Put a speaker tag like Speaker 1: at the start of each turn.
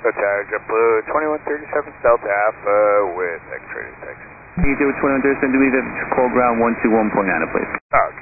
Speaker 1: Tower, JetBlue 2137 Delta Alpha with X-ray detection.
Speaker 2: You do 2137, do we have call ground 121.9, please?
Speaker 1: Oh,